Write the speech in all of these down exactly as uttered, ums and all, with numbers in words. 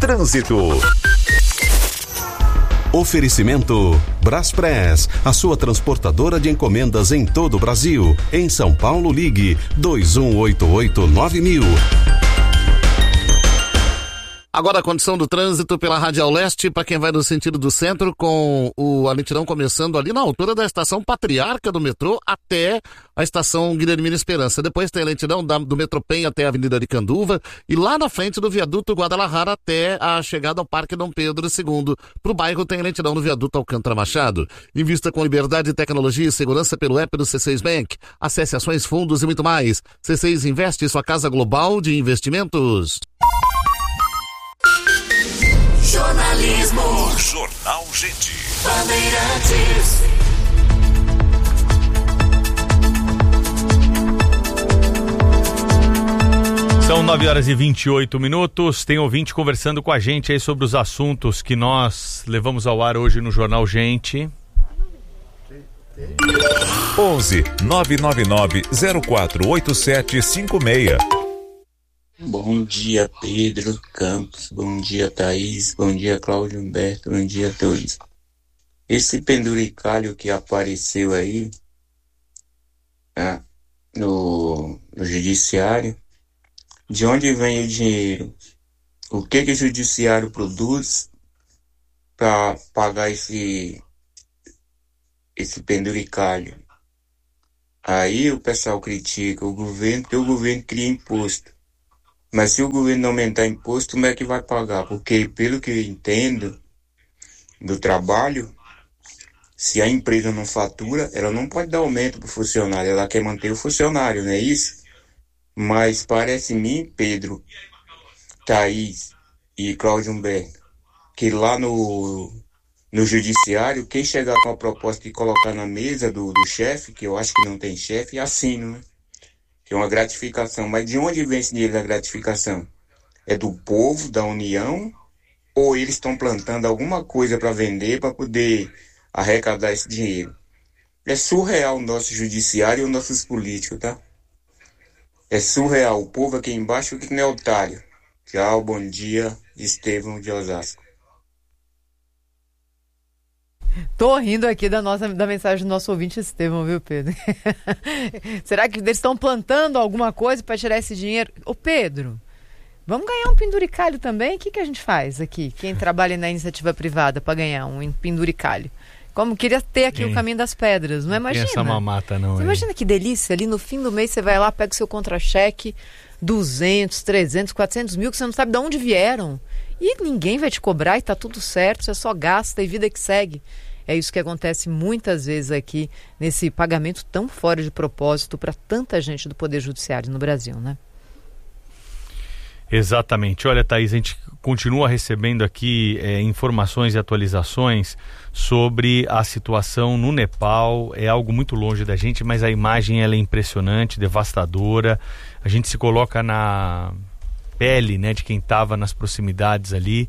Trânsito. Oferecimento Braspress, a sua transportadora de encomendas em todo o Brasil. Em São Paulo, ligue dois um oito oito nove mil. Agora a condição do trânsito pela Radial Leste, para quem vai no sentido do centro, com o, a lentidão começando ali na altura da estação Patriarca do metrô até a estação Guilhermina Esperança. Depois tem a lentidão da, do metrô Penha até a Avenida Aricanduva e lá na frente do viaduto Guadalajara até a chegada ao Parque Dom Pedro segundo. Para o bairro tem lentidão no viaduto Alcântara Machado. Invista com liberdade, tecnologia e segurança pelo app do C seis Bank. Acesse ações, fundos e muito mais. C seis Investe, sua casa global de investimentos. Jornalismo. Jornal Gente. Bandeirantes. São nove horas e vinte e oito minutos. Tem ouvinte conversando com a gente aí sobre os assuntos que nós levamos ao ar hoje no Jornal Gente. onze nove nove nove zero quatro oito sete cinco seis. Bom dia, Pedro Campos. Bom dia, Thaís. Bom dia, Cláudio Humberto. Bom dia a todos. Esse penduricalho que apareceu aí ah, no, no judiciário, de onde vem o dinheiro? O que, que o judiciário produz para pagar esse, esse penduricalho? Aí o pessoal critica o governo, porque o governo cria imposto. Mas se o governo não aumentar imposto, como é que vai pagar? Porque, pelo que eu entendo do trabalho, se a empresa não fatura, ela não pode dar aumento para o funcionário, ela quer manter o funcionário, não é isso? Mas parece mim, Pedro, Thaís e Cláudio Humberto, que lá no, no judiciário, quem chegar com a proposta de colocar na mesa do, do chefe, que eu acho que não tem chefe, assina, né? Que é uma gratificação. Mas de onde vem esse dinheiro da gratificação? É do povo, da União? Ou eles estão plantando alguma coisa para vender para poder arrecadar esse dinheiro? É surreal o nosso judiciário e os nossos políticos, tá? É surreal. O povo aqui embaixo que não é otário. Tchau, bom dia, Estevão de Osasco. Tô rindo aqui da, nossa, da mensagem do nosso ouvinte Estevão, viu, Pedro? Será que eles estão plantando alguma coisa para tirar esse dinheiro? Ô, Pedro, vamos ganhar um penduricalho também? O que, que a gente faz aqui? Quem trabalha na iniciativa privada para ganhar um penduricalho? Como queria ter aqui Sim. o Caminho das Pedras, não imagina? Essa mamata não. Você imagina que delícia, ali no fim do mês você vai lá, pega o seu contra-cheque, duzentos, trezentos, quatrocentos mil, que você não sabe de onde vieram. E ninguém vai te cobrar e tá tudo certo, você só gasta e vida que segue. É isso que acontece muitas vezes aqui, nesse pagamento tão fora de propósito para tanta gente do Poder Judiciário no Brasil, né? Exatamente. Olha, Thaís, a gente continua recebendo aqui é, informações e atualizações sobre a situação no Nepal. É algo muito longe da gente, mas a imagem ela é impressionante, devastadora. A gente se coloca na pele, né, de quem estava nas proximidades ali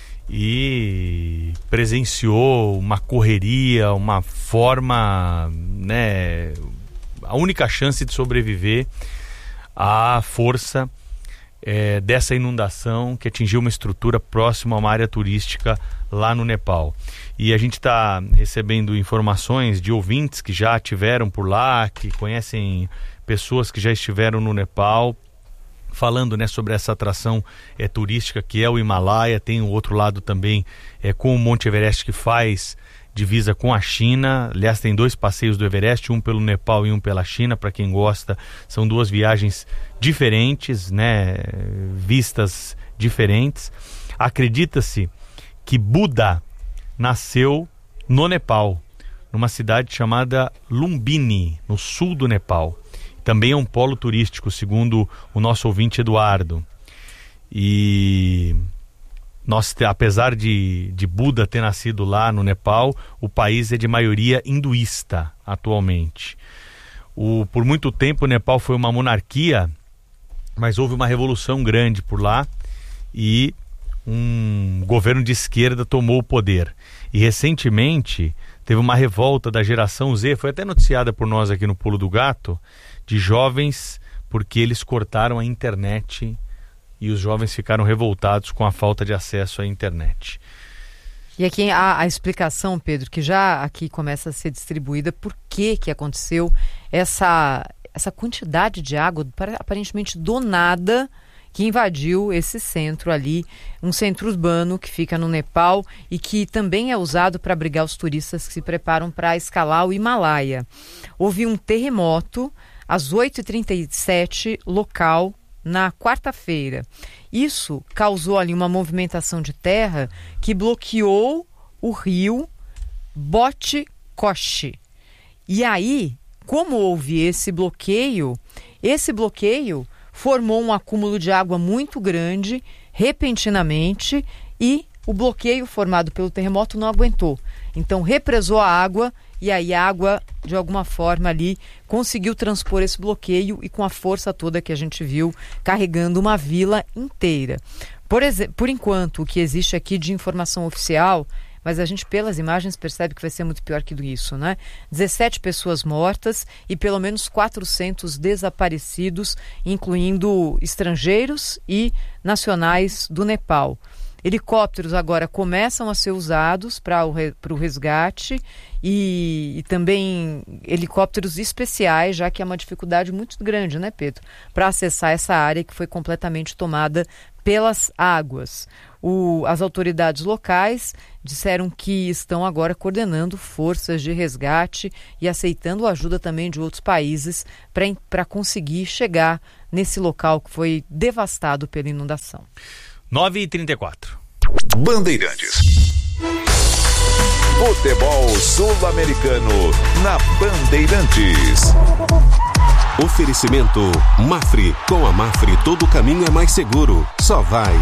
e presenciou uma correria, uma forma, né, a única chance de sobreviver à força é, dessa inundação que atingiu uma estrutura próxima a uma área turística lá no Nepal. E a gente está recebendo informações de ouvintes que já estiveram por lá, que conhecem pessoas que já estiveram no Nepal, falando, né, sobre essa atração é, turística que é o Himalaia. Tem o outro lado também é, com o Monte Everest, que faz divisa com a China. Aliás, tem dois passeios do Everest, um pelo Nepal e um pela China, para quem gosta. São duas viagens diferentes, né, vistas diferentes. Acredita-se que Buda nasceu no Nepal, numa cidade chamada Lumbini, no sul do Nepal. Também é um polo turístico, segundo o nosso ouvinte Eduardo. E nós, apesar de, de Buda ter nascido lá no Nepal, o país é de maioria hinduísta atualmente. O, por muito tempo o Nepal foi uma monarquia, mas houve uma revolução grande por lá e um governo de esquerda tomou o poder. E recentemente teve uma revolta da geração Z, foi até noticiada por nós aqui no Pulo do Gato, de jovens, porque eles cortaram a internet e os jovens ficaram revoltados com a falta de acesso à internet. E aqui a, a explicação, Pedro, que já aqui começa a ser distribuída, por que que aconteceu essa, essa quantidade de água, aparentemente do nada, que invadiu esse centro ali, um centro urbano que fica no Nepal e que também é usado para abrigar os turistas que se preparam para escalar o Himalaia. Houve um terremoto às oito e trinta e sete, local, na quarta-feira. Isso causou ali uma movimentação de terra que bloqueou o rio Botkoshi. E aí, como houve esse bloqueio, esse bloqueio formou um acúmulo de água muito grande, repentinamente, e o bloqueio formado pelo terremoto não aguentou. Então represou a água e aí a água, de alguma forma ali, conseguiu transpor esse bloqueio e com a força toda que a gente viu, carregando uma vila inteira. Por, ex- por enquanto, o que existe aqui de informação oficial, mas a gente pelas imagens percebe que vai ser muito pior que isso, né? dezessete pessoas mortas e pelo menos quatrocentos desaparecidos, incluindo estrangeiros e nacionais do Nepal. Helicópteros agora começam a ser usados para o, re, para o resgate e, e também helicópteros especiais, já que é uma dificuldade muito grande, né, Pedro? Para acessar essa área que foi completamente tomada pelas águas. O, as autoridades locais disseram que estão agora coordenando forças de resgate e aceitando a ajuda também de outros países para conseguir chegar nesse local que foi devastado pela inundação. nove e trinta e quatro. Bandeirantes. Futebol sul-americano na Bandeirantes. Oferecimento Mafre. Com a Mafre todo caminho é mais seguro. Só vai.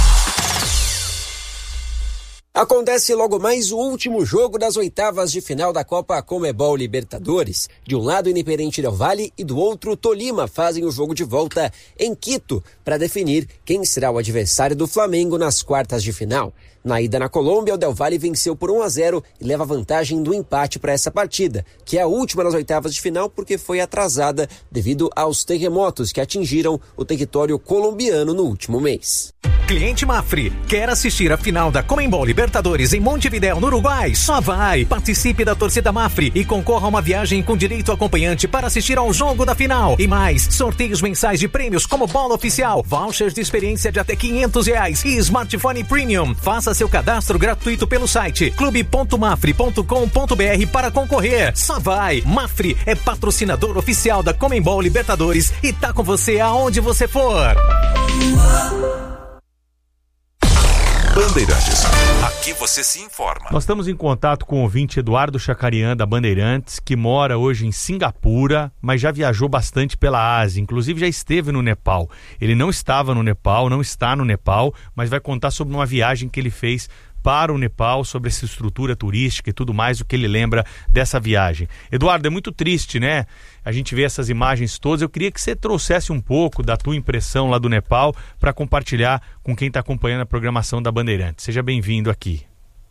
Acontece logo mais o último jogo das oitavas de final da Copa Conmebol Libertadores. De um lado, Independente Del Valle e do outro, Tolima fazem o jogo de volta em Quito para definir quem será o adversário do Flamengo nas quartas de final. Na ida na Colômbia, o Del Valle venceu por um a zero e leva vantagem do empate para essa partida, que é a última nas oitavas de final porque foi atrasada devido aos terremotos que atingiram o território colombiano no último mês. Cliente Mafre, quer assistir a final da Conmebol Libertadores em Montevidéu, no Uruguai? Só vai! Participe da torcida Mafre e concorra a uma viagem com direito acompanhante para assistir ao jogo da final. E mais, sorteios mensais de prêmios como bola oficial, vouchers de experiência de até quinhentos reais e smartphone premium. Faça seu cadastro gratuito pelo site clube ponto mafre ponto com ponto br para concorrer. Só vai! Mafre é patrocinador oficial da Conmebol Libertadores e tá com você aonde você for. Bandeirantes. Aqui você se informa. Nós estamos em contato com o ouvinte Eduardo Chacarian, da Bandeirantes, que mora hoje em Singapura, mas já viajou bastante pela Ásia, inclusive já esteve no Nepal. Ele não estava no Nepal, não está no Nepal, mas vai contar sobre uma viagem que ele fez para o Nepal, sobre essa estrutura turística e tudo mais, o que ele lembra dessa viagem. Eduardo, é muito triste, né? A gente vê essas imagens todas. Eu queria que você trouxesse um pouco da tua impressão lá do Nepal para compartilhar com quem está acompanhando a programação da Bandeirantes. Seja bem-vindo aqui.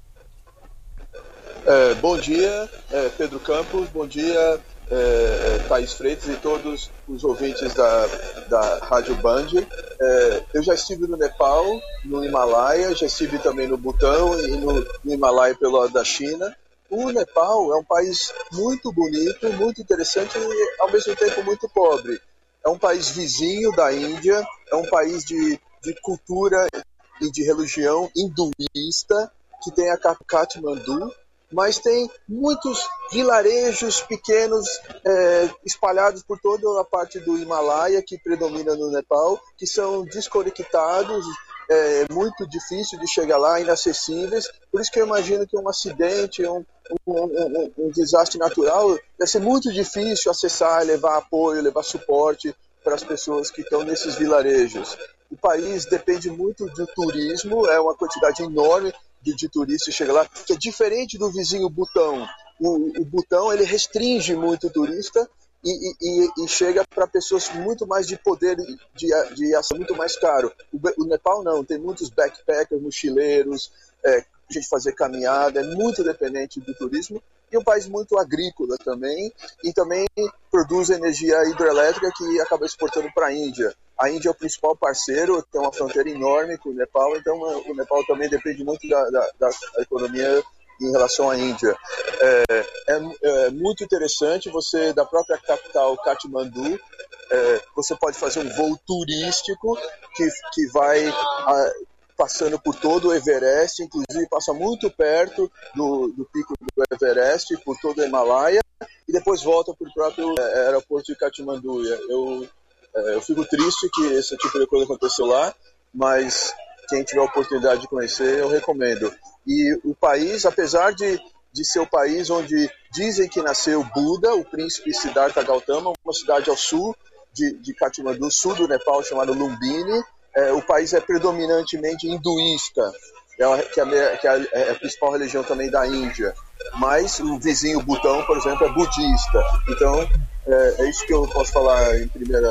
É, bom dia, é, Pedro Campos, bom dia, é, Thaís Freitas e todos os ouvintes da, da Rádio Band. É, eu já estive no Nepal, no Himalaia, já estive também no Butão e no, no Himalaia pelo lado da China. O Nepal é um país muito bonito, muito interessante e ao mesmo tempo muito pobre. É um país vizinho da Índia, é um país de, de cultura e de religião hinduísta, que tem a Katmandu, mas tem muitos vilarejos pequenos é, espalhados por toda a parte do Himalaia que predomina no Nepal, que são desconectados, é muito difícil de chegar lá, inacessíveis. Por isso que eu imagino que um acidente, um, um, um, um desastre natural, deve ser muito difícil acessar, levar apoio, levar suporte para as pessoas que estão nesses vilarejos. O país depende muito do turismo, é uma quantidade enorme de, de turistas que chegam lá, que é diferente do vizinho Butão. O, o Butão ele restringe muito o turista e, e, e chega para pessoas muito mais de poder de, de ação, muito mais caro. O, o Nepal não, tem muitos backpackers, mochileiros, é, gente fazer caminhada, é muito dependente do turismo e um país muito agrícola também, e também produz energia hidrelétrica que acaba exportando para a Índia. A Índia é o principal parceiro, tem uma fronteira enorme com o Nepal, então o Nepal também depende muito da, da, da economia em relação à Índia. É, é, é muito interessante, você, da própria capital, Katmandu, é, você pode fazer um voo turístico que, que vai a, passando por todo o Everest, inclusive passa muito perto do, do pico do Everest, por todo o Himalaia, e depois volta para o próprio é, aeroporto de Katmandu. Eu, é, eu fico triste que esse tipo de coisa aconteceu lá, mas quem tiver a oportunidade de conhecer, eu recomendo. E o país, apesar de, de ser o país onde dizem que nasceu Buda, o príncipe Siddhartha Gautama, uma cidade ao sul de, de Katmandu, sul do Nepal, chamada Lumbini, é, o país é predominantemente hinduísta, é a, que, é a, que é a, é a principal religião também da Índia. Mas o vizinho Butão, por exemplo, é budista. Então, é, é isso que eu posso falar em primeira...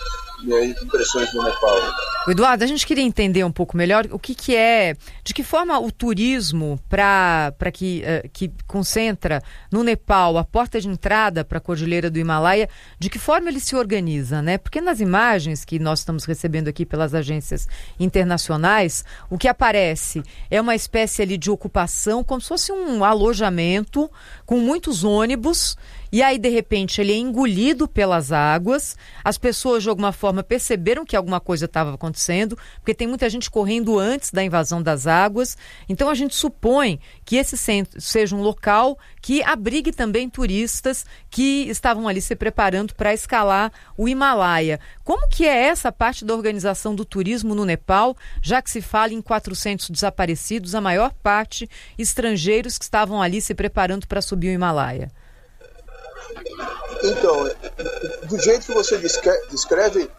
minhas impressões do Nepal. Eduardo, a gente queria entender um pouco melhor o que, que é, de que forma o turismo para para que, uh, que concentra no Nepal a porta de entrada para a Cordilheira do Himalaia, de que forma ele se organiza, né? Porque nas imagens que nós estamos recebendo aqui pelas agências internacionais, o que aparece é uma espécie ali de ocupação, como se fosse um alojamento com muitos ônibus. E aí, de repente, ele é engolido pelas águas, as pessoas, de alguma forma, perceberam que alguma coisa estava acontecendo, porque tem muita gente correndo antes da invasão das águas. Então, a gente supõe que esse centro seja um local que abrigue também turistas que estavam ali se preparando para escalar o Himalaia. Como que é essa parte da organização do turismo no Nepal, já que se fala em quatrocentos desaparecidos, a maior parte estrangeiros que estavam ali se preparando para subir o Himalaia? Então, do jeito que você descreve,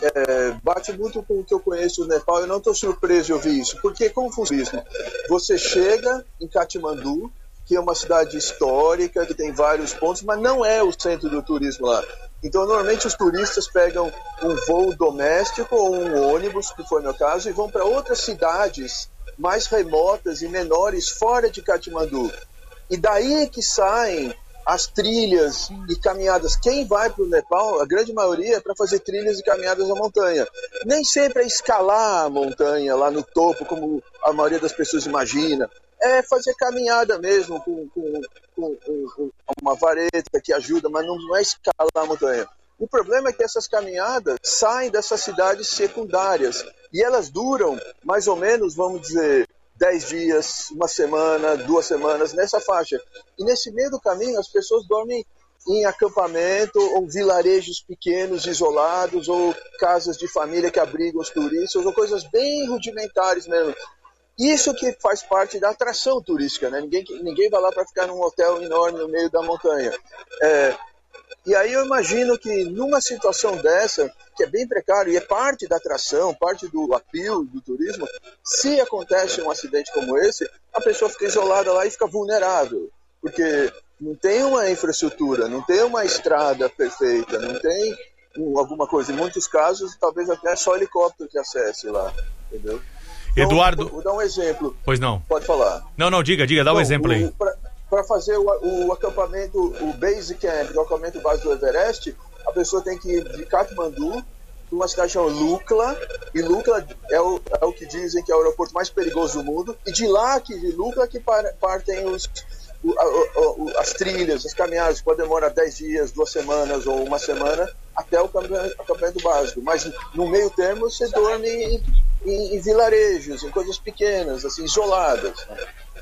é, bate muito com o que eu conheço do Nepal. Eu não estou surpreso de ouvir isso, porque como funciona isso? Você chega em Katmandu, que é uma cidade histórica, que tem vários pontos, mas não é o centro do turismo lá. Então, normalmente os turistas pegam um voo doméstico ou um ônibus, que foi o meu caso, e vão para outras cidades mais remotas e menores fora de Katmandu. E daí que saem as trilhas e caminhadas. Quem vai para o Nepal, a grande maioria, é para fazer trilhas e caminhadas na montanha. Nem sempre é escalar a montanha lá no topo, como a maioria das pessoas imagina. É fazer caminhada mesmo, com, com, com, com uma vareta que ajuda, mas não é escalar a montanha. O problema é que essas caminhadas saem dessas cidades secundárias e elas duram mais ou menos, vamos dizer, dez dias, uma semana, duas semanas, nessa faixa. E nesse meio do caminho, as pessoas dormem em acampamento, ou vilarejos pequenos, isolados, ou casas de família que abrigam os turistas, ou coisas bem rudimentares mesmo. Isso que faz parte da atração turística, né? Ninguém, ninguém vai lá para ficar num hotel enorme no meio da montanha. É, e aí eu imagino que numa situação dessa, que é bem precário e é parte da atração, parte do apelo do turismo, se acontece um acidente como esse, a pessoa fica isolada lá e fica vulnerável, porque não tem uma infraestrutura, não tem uma estrada perfeita, não tem um, alguma coisa. Em muitos casos, talvez até só helicóptero que acesse lá, entendeu? Então, Eduardo... Vou, vou dar um exemplo. Pois não. Pode falar. Não, não, diga, diga, dá um Bom, exemplo aí. Para fazer o, o acampamento, o base camp, o acampamento base do Everest, a pessoa tem que ir de Katmandu para uma cidade chamada Lukla, e Lukla é o, é o que dizem que é o aeroporto mais perigoso do mundo, e de lá, que, de Lukla, que partem os, o, o, o, as trilhas, as caminhadas, pode demorar dez dias, duas semanas ou uma semana, até o acampamento básico. Mas no meio termo você dorme em, em, em vilarejos, em coisas pequenas, assim, isoladas, né?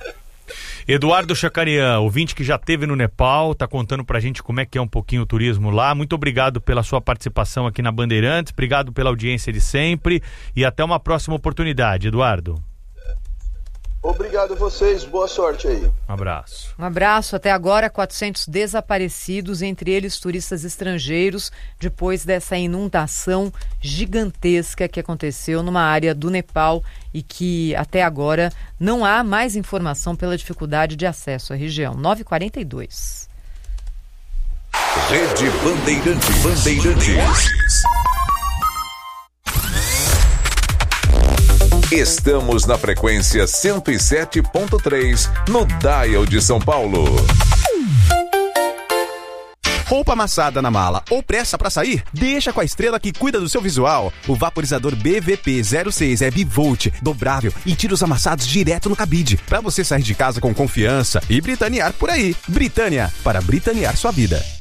Eduardo Chakarian, ouvinte que já esteve no Nepal, está contando pra gente como é que é um pouquinho o turismo lá. Muito obrigado pela sua participação aqui na Bandeirantes, obrigado pela audiência de sempre e até uma próxima oportunidade, Eduardo. Obrigado a vocês, boa sorte aí. Um abraço. Um abraço. Até agora, quatrocentos desaparecidos, entre eles turistas estrangeiros, depois dessa inundação gigantesca que aconteceu numa área do Nepal e que até agora não há mais informação pela dificuldade de acesso à região. nove e quarenta e dois. Rede Bandeirante Bandeirantes. Estamos na frequência cento e sete ponto três, no Dial de São Paulo. roupa amassada na mala ou pressa pra sair? Deixa com a Estrela que cuida do seu visual. O vaporizador B V P zero seis é bivolt, dobrável e tira os amassados direto no cabide, pra você sair de casa com confiança e britanear por aí. Britânia, para britanear sua vida.